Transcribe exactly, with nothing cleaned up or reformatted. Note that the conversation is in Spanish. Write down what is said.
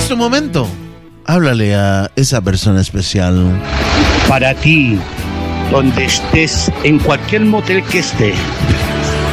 este momento, háblale a esa persona especial. Para ti, donde estés, en cualquier motel que estés,